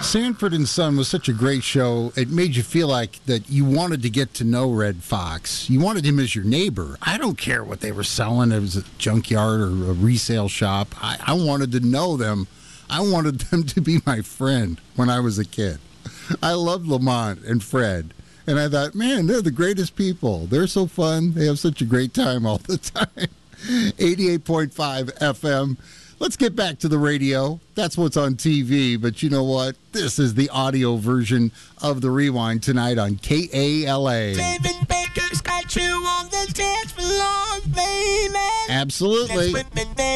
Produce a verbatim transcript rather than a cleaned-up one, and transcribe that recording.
Sanford and Son was such a great show. It made you feel like that you wanted to get to know Red Fox. You wanted him as your neighbor. I don't care what they were selling. It was a junkyard or a resale shop. I, I wanted to know them. I wanted them to be my friend when I was a kid. I loved Lamont and Fred. And I thought, man, they're the greatest people. They're so fun. They have such a great time all the time. eighty-eight point five F M. Let's get back to the radio. That's what's on T V. But you know what? This is the audio version of the Rewind tonight on K A L A. David Baker's got you on the dance floor, baby. Absolutely. Dance with me, baby.